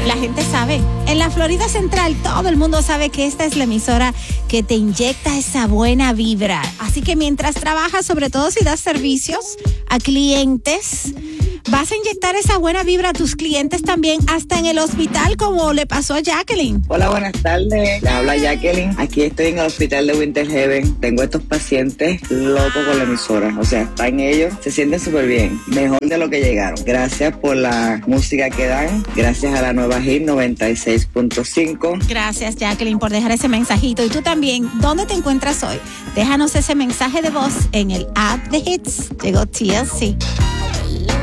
La gente sabe. En la Florida Central todo el mundo sabe que esta es la emisora que te inyecta esa buena vibra. Así que mientras trabajas, sobre todo si das servicios a clientes, vas a inyectar esa buena vibra a tus clientes también, hasta en el hospital, como le pasó a Jacqueline. Hola, buenas tardes. Le habla Jacqueline. Aquí estoy en el hospital de Winter Heaven. Tengo estos pacientes locos con la emisora. O sea, están ellos, se sienten súper bien. Mejor de lo que llegaron. Gracias por la música que dan. Gracias a la nueva Hit 96.5. Gracias, Jacqueline, por dejar ese mensajito. Y tú también, ¿dónde te encuentras hoy? Déjanos ese mensaje de voz en el app de Hits. Llegó TLC.